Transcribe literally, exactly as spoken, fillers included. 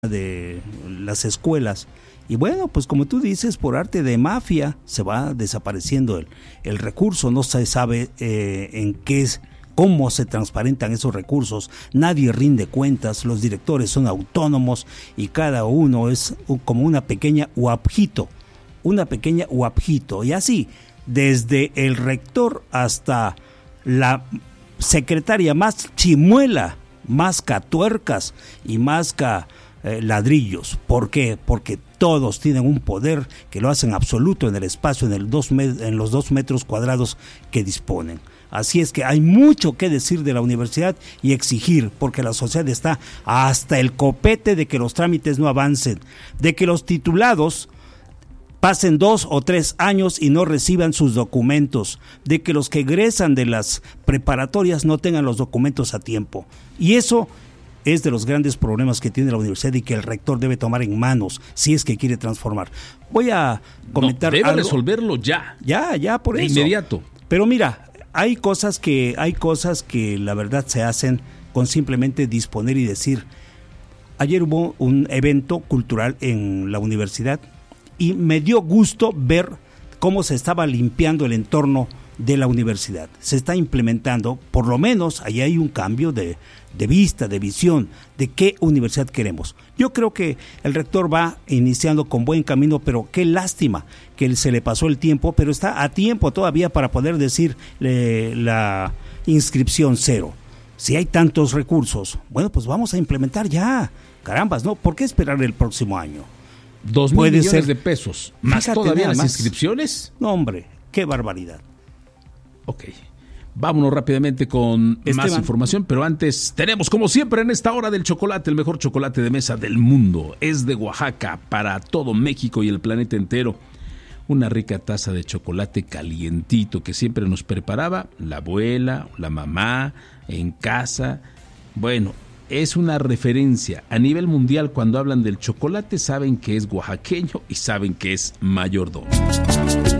de las escuelas. Y bueno, pues como tú dices, por arte de mafia se va desapareciendo el, el recurso, no se sabe eh, en qué es, cómo se transparentan esos recursos, nadie rinde cuentas, los directores son autónomos y cada uno es como una pequeña uapjito, una pequeña uapjito, y así, desde el rector hasta la secretaria más chimuela, más catuercas y más ca Eh, ladrillos. ¿Por qué? Porque todos tienen un poder que lo hacen absoluto en el espacio, en, el dos me- en los dos metros cuadrados que disponen. Así es que hay mucho que decir de la universidad y exigir, porque la sociedad está hasta el copete de que los trámites no avancen, de que los titulados pasen dos o tres años y no reciban sus documentos, de que los que egresan de las preparatorias no tengan los documentos a tiempo. Y eso es de los grandes problemas que tiene la universidad y que el rector debe tomar en manos si es que quiere transformar. Voy a comentar no, debe algo. resolverlo ya. Ya, ya, por de eso. inmediato. Pero mira, hay cosas que hay cosas que la verdad se hacen con simplemente disponer y decir. Ayer hubo un evento cultural en la universidad y me dio gusto ver cómo se estaba limpiando el entorno de la universidad. Se está implementando, por lo menos, ahí hay un cambio de, de vista, de visión, de qué universidad queremos. Yo creo que el rector va iniciando con buen camino, pero qué lástima que se le pasó el tiempo, pero está a tiempo todavía para poder decir eh, la inscripción cero. Si hay tantos recursos, bueno, pues vamos a implementar ya. Carambas, ¿no? ¿Por qué esperar el próximo año? Dos mil millones de pesos, más Fíjate, todavía nada las más. inscripciones. No, hombre, qué barbaridad. Ok, vámonos rápidamente con Esteban. más información, pero antes tenemos como siempre en esta hora del chocolate, el mejor chocolate de mesa del mundo. Es de Oaxaca para todo México y el planeta entero. Una rica taza de chocolate calientito que siempre nos preparaba la abuela, la mamá, en casa. Bueno, es una referencia a nivel mundial. Cuando hablan del chocolate saben que es oaxaqueño y saben que es mayordomo.